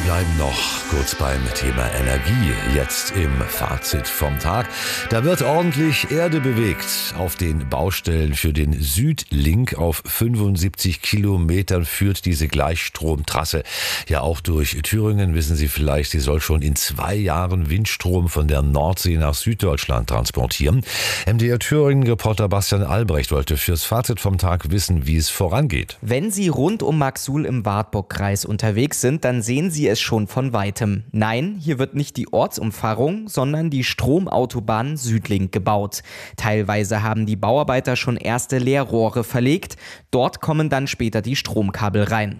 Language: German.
bleiben noch kurz beim Thema Energie. Jetzt im Fazit vom Tag. Da wird ordentlich Erde bewegt. Auf den Baustellen für den Südlink auf 75 Kilometern führt diese Gleichstromtrasse. Ja, auch durch Thüringen, wissen Sie vielleicht, sie soll schon in 2 Jahren Windstrom von der Nordsee nach Süddeutschland transportieren. MDR Thüringen-Reporter Bastian Albrecht wollte fürs Fazit vom Tag wissen, wie es vorangeht. Wenn Sie rund um Marksuhl im Wartburgkreis unterwegs sind, dann sehen Sie es schon von weitem. Nein, hier wird nicht die Ortsumfahrung, sondern die Stromautobahn Südlink gebaut. Teilweise haben die Bauarbeiter schon erste Leerrohre verlegt. Dort kommen dann später die Stromkabel rein.